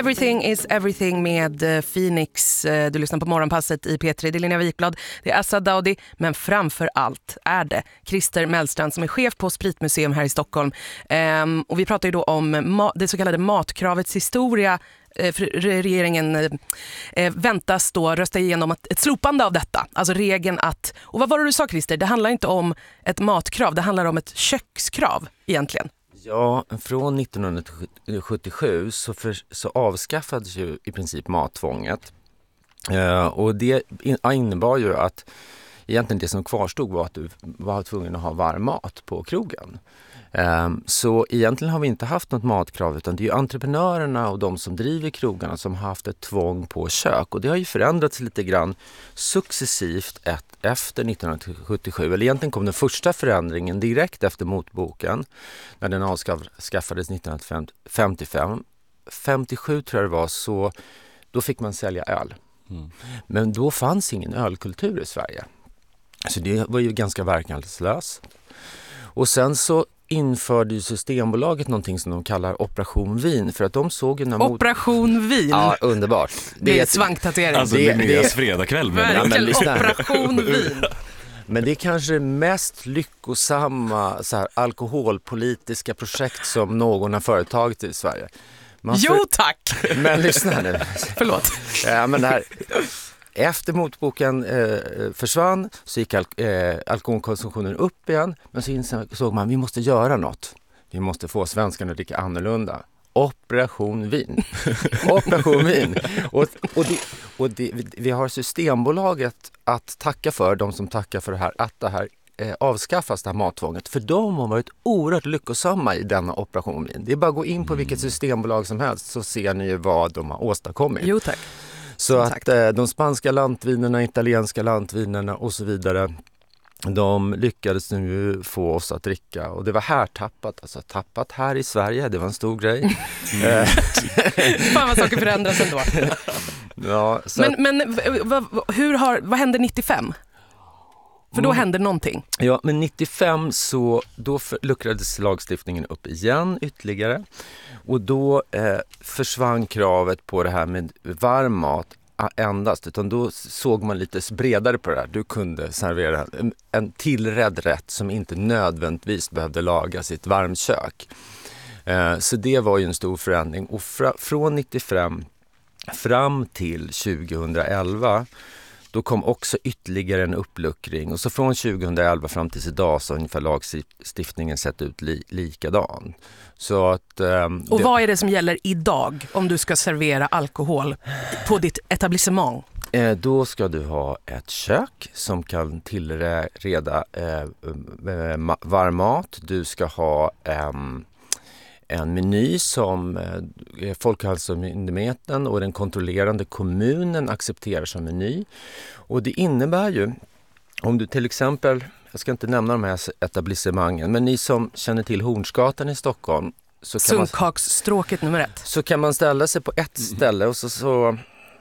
Everything is everything med Phoenix. Du lyssnar på Morgonpasset i P3. Det är Linnea Wikblad, det är Assa Daudi, men framför allt är det Christer Mellstrand som är chef på Spritmuseum här i Stockholm. Och vi pratar ju då om det så kallade matkravets historia. Regeringen väntas då rösta igenom ett slopande av detta. Alltså regeln att, och vad var det du sa Christer? Det handlar inte om ett matkrav, det handlar om ett kökskrav egentligen. Ja, från 1977 så avskaffades ju i princip mattvånget. Och det innebar ju att egentligen det som kvarstod var att du var tvungen att ha varm mat på krogen. Så egentligen har vi inte haft något matkrav, utan det är ju entreprenörerna och de som driver krogarna som har haft ett tvång på kök. Och det har ju förändrats lite grann successivt efter 1977. Eller egentligen kom den första förändringen direkt efter motboken när den avskaffades 1955. 57 tror jag det var, så då fick man sälja öl. Men då fanns ingen ölkultur i Sverige. Så det var ju ganska verkningslöst. Och sen så införde ju Systembolaget någonting som de kallar Operation Vin, för att de såg ju Operation Vin? Ja, underbart. Det är svanktatuering. Alltså det är deras fredagkväll. Operation Vin. Men det är kanske det mest lyckosamma så här, alkoholpolitiska projekt som någon har företagit i Sverige. Jo tack! Men lyssna nu. Förlåt. Ja, men det här... Efter motboken försvann så gick alkoholkonsumtionen upp igen. Men så insåg man att vi måste göra något. Vi måste få svenskarna att dricka annorlunda. Operation Vin. Operation Vin. Vi har Systembolaget att tacka för, de som tackar för det här, att det här avskaffas, det här mattvånget. För de har varit oerhört lyckosamma i denna Operation Vin. Det är bara att gå in på vilket systembolag som helst så ser ni ju vad de har åstadkommit. Jo tack. Så att de spanska lantvinerna, italienska lantvinerna och så vidare, de lyckades nu få oss att dricka. Och det var här tappat, alltså tappat här i Sverige, det var en stor grej. Fan vad saker förändras ändå. Ja, men vad hände 95? För då hände någonting. Ja, men 95 så då luckrades lagstiftningen upp igen ytterligare. Och då försvann kravet på det här med varm mat endast. Utan då såg man lite bredare på det här. Du kunde servera en tillrädd rätt som inte nödvändigtvis behövde lagas i ett varmkök. Så det var ju en stor förändring. Och från 95 fram till 2011... Då kom också ytterligare en uppluckring. Och så från 2011 fram till idag så har ungefär lagstiftningen sett ut likadan. Så att, och vad är det som gäller idag om du ska servera alkohol på ditt etablissemang? Då ska du ha ett kök som kan tillreda varm mat. Du ska ha en meny som Folkhälsomyndigheten och den kontrollerande kommunen accepterar som meny. Och det innebär ju, om du till exempel, jag ska inte nämna de här etablissemangen, men ni som känner till Hornsgatan i Stockholm. Sunkhaksstråket nummer 1. Så kan man ställa sig på ett ställe och så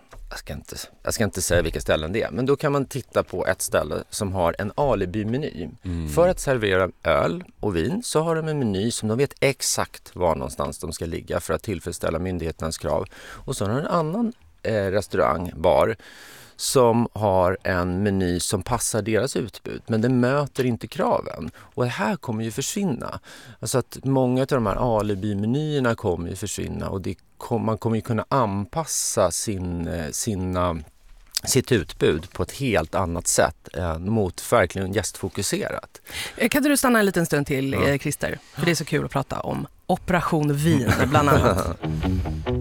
jag ska inte säga vilka ställen det är, men då kan man titta på ett ställe som har en alibi-meny. För att servera öl och vin så har de en meny som de vet exakt var någonstans de ska ligga för att tillfredsställa myndigheternas krav. Och så har de en annan restaurang, bar, som har en meny som passar deras utbud, men den möter inte kraven. Och det här kommer ju försvinna. Alltså att många av de här alibi-menyerna kommer ju försvinna och man kommer ju kunna anpassa sitt utbud på ett helt annat sätt mot verkligen gästfokuserat. Kan du stanna en liten stund till, Christer? För det är så kul att prata om Operation Vin, bland annat.